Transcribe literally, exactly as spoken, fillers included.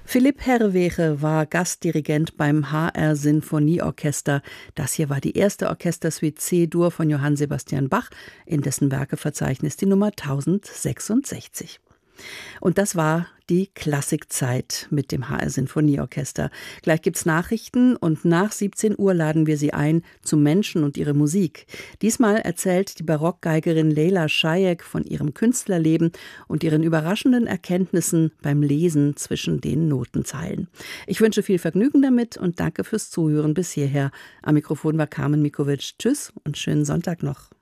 Philipp Herreweghe war Gastdirigent beim H R Sinfonieorchester. Das hier war die erste Orchestersuite C-Dur von Johann Sebastian Bach, in dessen Werkeverzeichnis die Nummer tausendsechsundsechzig. Und das war die Klassikzeit mit dem H R Sinfonieorchester. Gleich gibt's Nachrichten und nach siebzehn Uhr laden wir Sie ein zu Menschen und ihre Musik. Diesmal erzählt die Barockgeigerin Leila Shayek von ihrem Künstlerleben und ihren überraschenden Erkenntnissen beim Lesen zwischen den Notenzeilen. Ich wünsche viel Vergnügen damit und danke fürs Zuhören bis hierher. Am Mikrofon war Carmen Mikovic. Tschüss und schönen Sonntag noch.